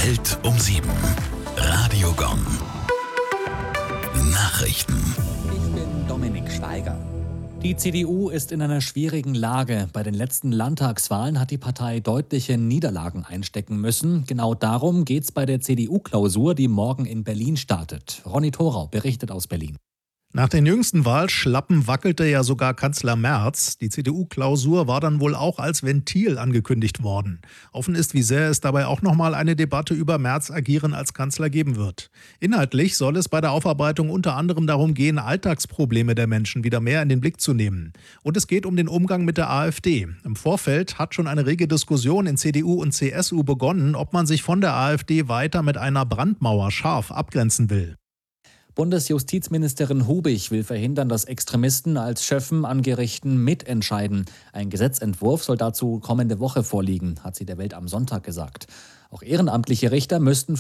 Welt um 7. Radio Gong. Nachrichten. Ich bin Dominik Schweiger. Die CDU ist in einer schwierigen Lage. Bei den letzten Landtagswahlen hat die Partei deutliche Niederlagen einstecken müssen. Genau darum geht es bei der CDU-Klausur, die morgen in Berlin startet. Ronny Thorau berichtet aus Berlin. Nach den jüngsten Wahlschlappen wackelte ja sogar Kanzler Merz. Die CDU-Klausur war dann wohl auch als Ventil angekündigt worden. Offen ist, wie sehr es dabei auch nochmal eine Debatte über Merz' Agieren als Kanzler geben wird. Inhaltlich soll es bei der Aufarbeitung unter anderem darum gehen, Alltagsprobleme der Menschen wieder mehr in den Blick zu nehmen. Und es geht um den Umgang mit der AfD. Im Vorfeld hat schon eine rege Diskussion in CDU und CSU begonnen, ob man sich von der AfD weiter mit einer Brandmauer scharf abgrenzen will. Bundesjustizministerin Hubig will verhindern, dass Extremisten als Schöffen an Gerichten mitentscheiden. Ein Gesetzentwurf soll dazu kommende Woche vorliegen, hat sie der Welt am Sonntag gesagt. Auch ehrenamtliche Richter müssten